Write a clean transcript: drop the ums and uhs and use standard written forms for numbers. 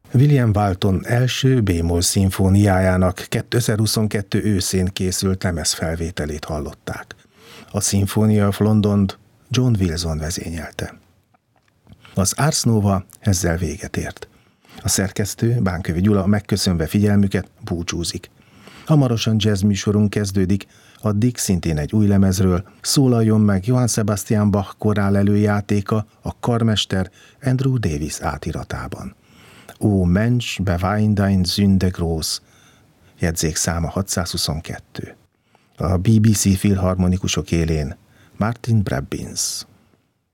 William Walton első b-moll szimfóniájának 2022 őszén készült lemezfelvételét hallották. A Symphony of Londont John Wilson vezényelte. Az Ars Nova ezzel véget ért. A szerkesztő, Bánkövi Gyula megköszönve figyelmüket búcsúzik. Hamarosan jazz műsorunk kezdődik, addig szintén egy új lemezről szólaljon meg Johann Sebastian Bach korál előjátéka a karmester Andrew Davis átiratában. Ó Mensch, bewein dein Sünde groß, jegyzékszáma 622. A BBC filharmonikusok élén Martin Brabbins.